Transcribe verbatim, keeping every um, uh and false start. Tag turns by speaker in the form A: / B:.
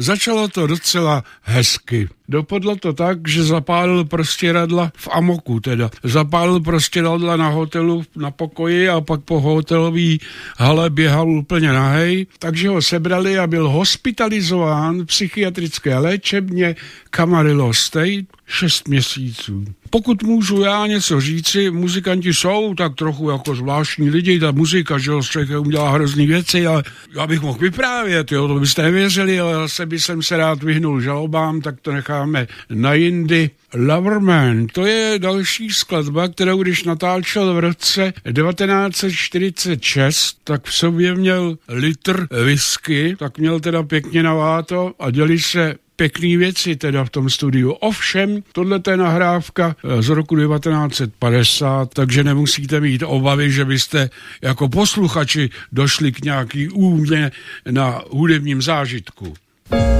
A: začalo to docela hezky. Dopadlo to tak, že zapálil prostěradla v amoku teda. Zapálil prostěradla na hotelu na pokoji a pak po hotelový hale běhal úplně nahej, takže ho sebrali a byl hospitalizován v psychiatrické léčebně Camarillo State šest měsíců. Pokud můžu já něco říci, muzikanti jsou tak trochu jako zvláštní lidi, ta muzika, že jo, z člověkem udělá hrozný věci, ale já bych mohl vyprávět, jo, to byste nevěřili, ale zase bych jsem se rád vyhnul žalobám, tak to necháme na jindy. Loverman, to je další skladba, kterou když natáčel v roce devatenáct set čtyřicet šest, tak v sobě měl litr whisky, tak měl teda pěkně naváto a děli se pěkný věci teda v tom studiu. Ovšem, tohle je nahrávka z roku devatenáct set padesát, takže nemusíte mít obavy, že byste jako posluchači došli k nějaký úmě na hudebním zážitku.